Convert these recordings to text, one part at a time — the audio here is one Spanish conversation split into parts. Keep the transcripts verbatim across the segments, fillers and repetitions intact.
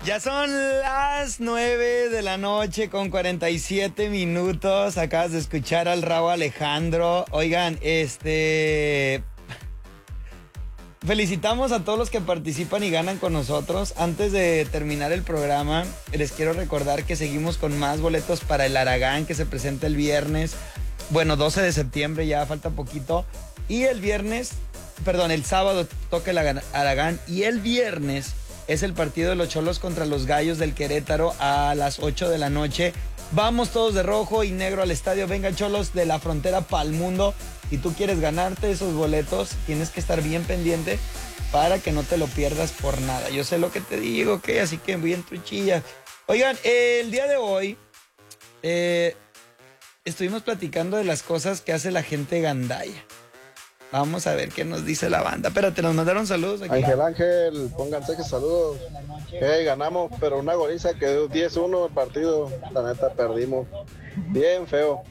Ya son las nueve de la noche con cuarenta y siete minutos. Acabas de escuchar al Rauw Alejandro. Oigan, este... felicitamos a todos los que participan y ganan con nosotros. Antes de terminar el programa, les quiero recordar que seguimos con más boletos para el Aragán, que se presenta el viernes. Bueno, doce de septiembre, ya falta poquito. Y el viernes, perdón, el sábado toca el Aragán. Y el viernes es el partido de los Cholos contra los Gallos del Querétaro a las ocho de la noche. Vamos todos de rojo y negro al estadio. Venga, Cholos, de la frontera pa'l mundo. Si tú quieres ganarte esos boletos, tienes que estar bien pendiente para que no te lo pierdas por nada. Yo sé lo que te digo, ¿ok? Así que bien truchilla. Oigan, eh, el día de hoy eh, estuvimos platicando de las cosas que hace la gente gandaya. Vamos a ver qué nos dice la banda. Espérate, nos mandaron saludos aquí. Ángel Ángel, pónganse que saludos. Hey, ganamos, pero una goliza quedó diez uno el partido. La neta, perdimos. Bien feo.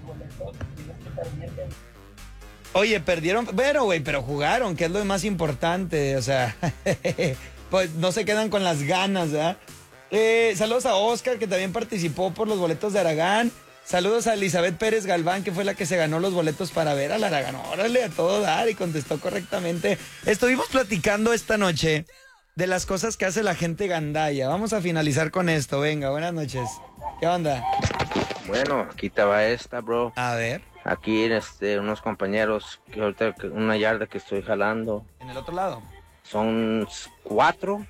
Oye, perdieron, pero güey, pero jugaron, que es lo más importante, o sea, pues no se quedan con las ganas, ¿verdad? Eh, saludos a Oscar, que también participó por los boletos de Aragán. Saludos a Elizabeth Pérez Galván, que fue la que se ganó los boletos para ver al Aragán. Órale, a todo dar, y contestó correctamente. Estuvimos platicando esta noche de las cosas que hace la gente gandaya. Vamos a finalizar con esto, venga, buenas noches. ¿Qué onda? Bueno, aquí te va esta, bro. A ver. Aquí, este, unos compañeros, que ahorita una yarda que estoy jalando. ¿En el otro lado? Son cuatro.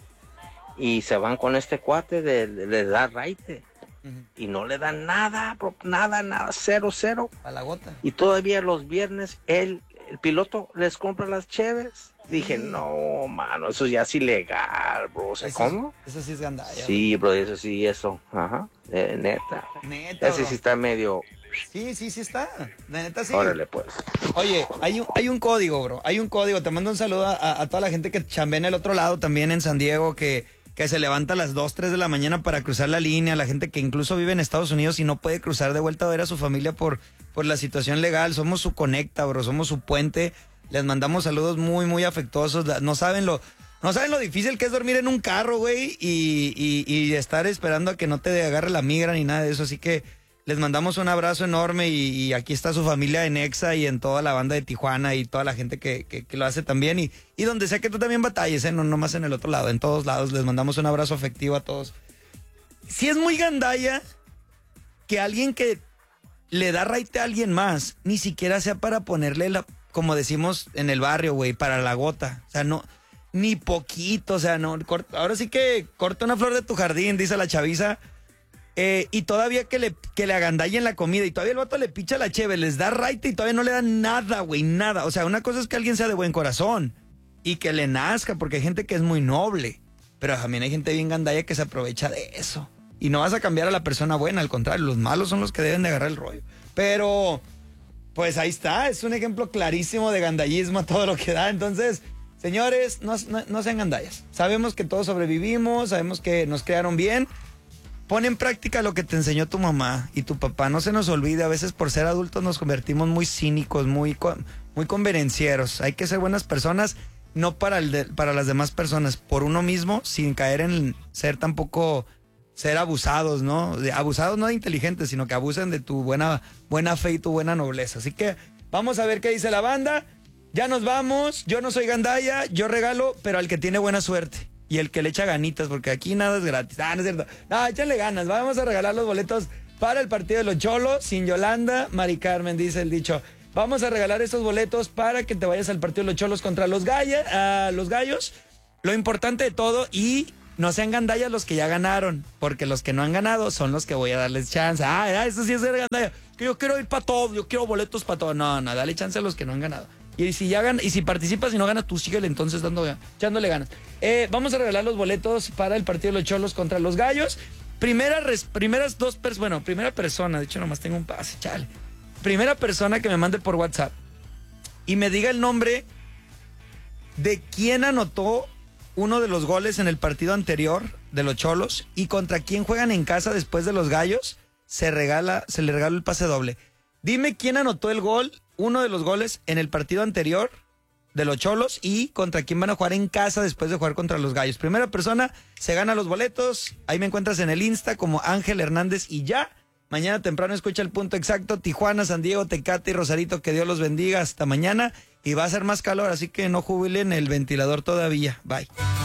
Y se van con este cuate de, de, de dar raite. Uh-huh. Y no le dan nada, bro, nada, nada, cero, cero. A la gota. Y todavía los viernes, él, el piloto, les compra las cheves. Dije, sí. No, mano, eso ya es ilegal, bro. O sea, eso, ¿cómo? Eso sí es gandalla. Sí, bro, eso sí, eso. Ajá, eh, neta. Neta, Ese bro. sí está medio... Sí, sí, sí está. La neta sí. Órale, pues. Oye, hay un, hay un código, bro. Hay un código. Te mando un saludo a, a toda la gente que chambea en el otro lado, también en San Diego, que, que se levanta a las dos, tres de la mañana para cruzar la línea. La gente que incluso vive en Estados Unidos y no puede cruzar de vuelta a ver a su familia por, por la situación legal. Somos su conecta, bro. Somos su puente. Les mandamos saludos muy, muy afectuosos. No saben lo... No saben lo difícil que es dormir en un carro, güey, y, y, y estar esperando a que no te agarre la migra ni nada de eso. Así que les mandamos un abrazo enorme y, y aquí está su familia en Exa y en toda la banda de Tijuana y toda la gente que, que, que lo hace también. Y, y donde sea que tú también batalles, ¿eh? No nomás en el otro lado, en todos lados. Les mandamos un abrazo afectivo a todos. Si es muy gandalla que alguien que le da raite a alguien más, ni siquiera sea para ponerle la, como decimos en el barrio, güey, para la gota. O sea, no... Ni poquito, o sea, no. Corta, ahora sí que corta una flor de tu jardín, dice la chaviza. Eh, y todavía que le, que le agandallen la comida. Y todavía el vato le picha la cheve, les da raite y todavía no le dan nada, güey, nada. O sea, una cosa es que alguien sea de buen corazón y que le nazca, porque hay gente que es muy noble. Pero también hay gente bien gandalla que se aprovecha de eso. Y no vas a cambiar a la persona buena, al contrario, los malos son los que deben de agarrar el rollo. Pero, pues ahí está, es un ejemplo clarísimo de gandallismo a todo lo que da. Entonces... Señores, no, no, no sean gandallas. Sabemos que todos sobrevivimos, sabemos que nos crearon bien. Pon en práctica lo que te enseñó tu mamá y tu papá. No se nos olvide, a veces por ser adultos nos convertimos muy cínicos, muy, muy convenencieros. Hay que ser buenas personas, no para, el de, para las demás personas, por uno mismo, sin caer en ser tampoco, ser abusados, ¿no? De, abusados no de inteligentes, sino que abusen de tu buena, buena fe y tu buena nobleza. Así que vamos a ver qué dice la banda. Ya nos vamos, yo no soy gandalla, yo regalo, pero al que tiene buena suerte y el que le echa ganitas, porque aquí nada es gratis. Ah, no es cierto. No, échale ganas, vamos a regalar los boletos para el partido de los Cholos, sin Yolanda, Mari Carmen, dice el dicho. Vamos a regalar estos boletos para que te vayas al partido de los Cholos contra los, galla, uh, los Gallos. Lo importante de todo, y no sean gandallas los que ya ganaron, porque los que no han ganado son los que voy a darles chance. Ah, ah eso sí es ser gandalla, que yo quiero ir para todo, yo quiero boletos para todo. No, no, dale chance a los que no han ganado. Y si ya ganas, y si participas y no ganas, tú síguele entonces dando, echándole ganas. Eh, vamos a regalar los boletos para el partido de los Cholos contra los Gallos. Primera res, primeras dos personas, bueno, primera persona, de hecho nomás tengo un pase, chale. Primera persona que me mande por WhatsApp y me diga el nombre de quién anotó uno de los goles en el partido anterior de los Cholos y contra quién juegan en casa después de los Gallos, se regala, se le regala el pase doble. Dime quién anotó el gol, uno de los goles en el partido anterior de los Cholos y contra quién van a jugar en casa después de jugar contra los Gallos. Primera persona se gana los boletos. Ahí me encuentras en el Insta como Ángel Hernández y ya. Mañana temprano escucha el punto exacto. Tijuana, San Diego, Tecate y Rosarito. Que Dios los bendiga hasta mañana. Y va a ser más calor, así que no jubilen el ventilador todavía. Bye.